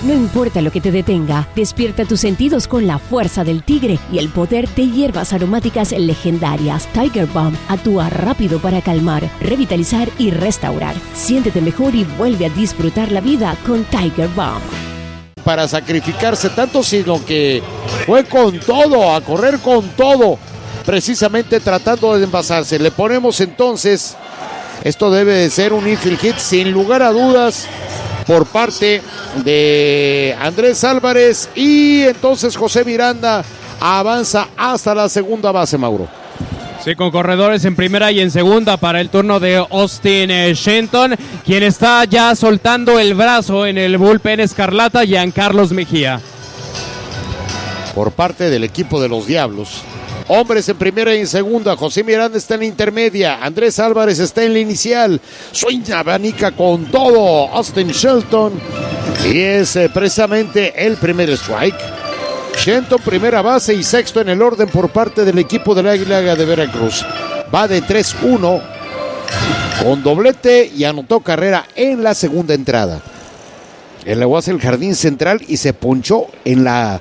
No importa lo que te detenga, despierta tus sentidos con la fuerza del tigre y el poder de hierbas aromáticas legendarias. Tiger Balm actúa rápido para calmar, revitalizar y restaurar. Siéntete mejor y vuelve a disfrutar la vida con Tiger Balm. Para sacrificarse tanto, sino que fue con todo, a correr con todo, precisamente tratando de envasarse. Le ponemos entonces, esto debe de ser un infield hit sin lugar a dudas por parte de Andrés Álvarez, y entonces José Miranda avanza hasta la segunda base, Mauro. Sí, con corredores en primera y en segunda para el turno de Austin Shenton, quien está ya soltando el brazo en el bullpen escarlata, Giancarlos Mejía. Por parte del equipo de los Diablos, hombres en primera y en segunda. José Miranda está en la intermedia, Andrés Álvarez está en la inicial. Swing abanica con todo Austin Shenton, y es precisamente el primer strike. Shenton primera base y sexto en el orden por parte del equipo del Águila de Veracruz. Va de 3-1 con doblete y anotó carrera en la segunda entrada. Él le hace el jardín central y se ponchó en la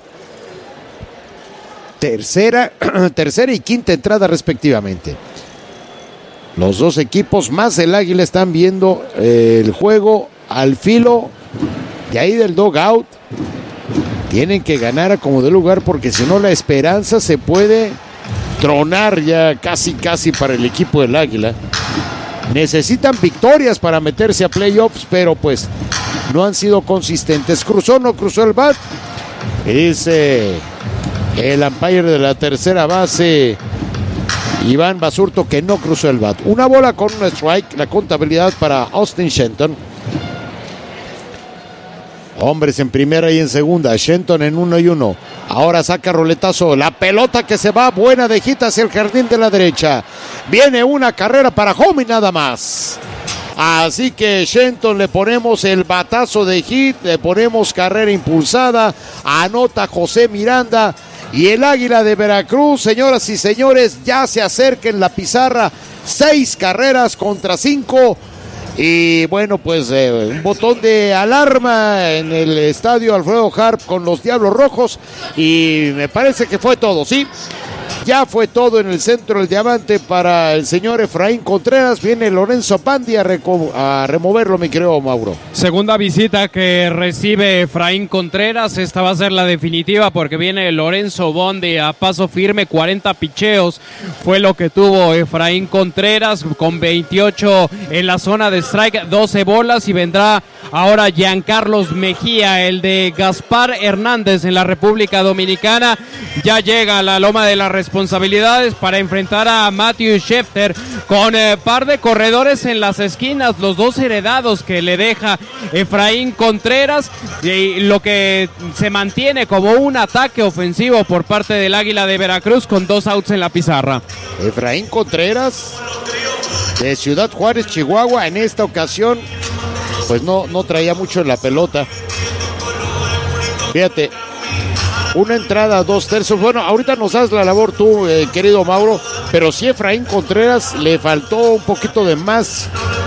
tercera y quinta entrada respectivamente. Los dos equipos más el Águila están viendo el juego al filo de ahí del dugout. Tienen que ganar a como de lugar, porque si no la esperanza se puede tronar ya casi para el equipo del Águila. Necesitan victorias para meterse a playoffs, pero pues no han sido consistentes. ¿Cruzó o no cruzó el bat? Es el umpire de la tercera base, Iván Basurto, que no cruzó el bat. Una bola con un strike, la contabilidad para Austin Shenton. Hombres en primera y en segunda, Shenton en 1-1. Ahora saca roletazo, la pelota que se va buena de hit hacia el jardín de la derecha. Viene una carrera para home y nada más. Así que Shenton le ponemos el batazo de hit, le ponemos carrera impulsada, anota José Miranda, y el Águila de Veracruz, señoras y señores, ya se acerca en la pizarra 6 carreras contra 5. Y bueno, pues un botón de alarma en el estadio Alfredo Harp con los Diablos Rojos, y me parece que fue todo, ¿sí? Ya fue todo en el centro del diamante para el señor Efraín Contreras. Viene Lorenzo Pandi a removerlo, mi querido Mauro. Segunda visita que recibe Efraín Contreras. Esta va a ser la definitiva, porque viene Lorenzo Bondi a paso firme. 40 picheos fue lo que tuvo Efraín Contreras, con 28 en la zona de strike, 12 bolas, y vendrá ahora Giancarlos Mejía, el de Gaspar Hernández en la República Dominicana. Ya llega a la loma de las responsabilidades para enfrentar a Matthew Schefter, con par de corredores en las esquinas, los dos heredados que le deja Efraín Contreras, y lo que se mantiene como un ataque ofensivo por parte del Águila de Veracruz, con 2 outs en la pizarra. Efraín Contreras, de Ciudad Juárez, Chihuahua, en esta ocasión pues no traía mucho en la pelota. Fíjate, una entrada, 2/3. Bueno, ahorita nos das la labor tú, querido Mauro, pero sí, Efraín Contreras le faltó un poquito de más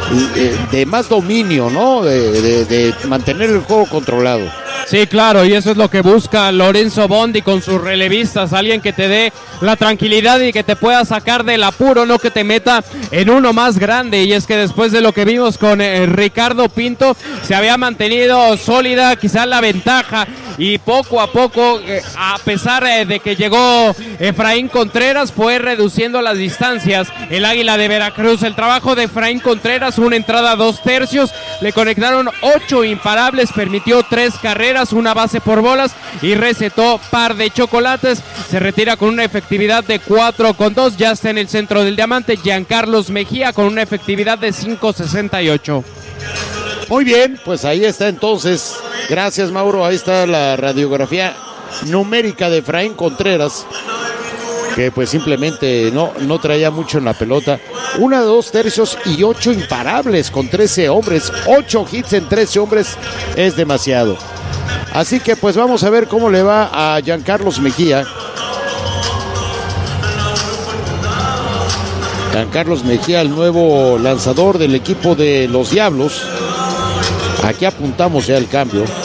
dominio, ¿no? De mantener el juego controlado. Sí, claro, y eso es lo que busca Lorenzo Bondi con sus relevistas, alguien que te dé la tranquilidad y que te pueda sacar del apuro, no que te meta en uno más grande. Y es que después de lo que vimos con Ricardo Pinto, se había mantenido sólida quizás la ventaja, y poco a poco, a pesar de que llegó Efraín Contreras, fue reduciendo las distancias el Águila de Veracruz. El trabajo de Efraín Contreras, una entrada, 2/3, le conectaron 8 imparables, permitió 3 carreras, una base por bolas, y recetó par de chocolates. Se retira con una efectividad de 4/2. Ya está en el centro del diamante Giancarlos Mejía con una efectividad de 5.68. Muy bien, pues ahí está entonces. Gracias, Mauro. Ahí está la radiografía numérica de Efraín Contreras, que pues simplemente no traía mucho en la pelota. 1, 2/3 y 8 imparables con 13 hombres. 8 hits en 13 hombres es demasiado. Así que pues vamos a ver cómo le va a Giancarlos Mejía. Giancarlos Mejía, el nuevo lanzador del equipo de los Diablos. Aquí apuntamos ya el cambio.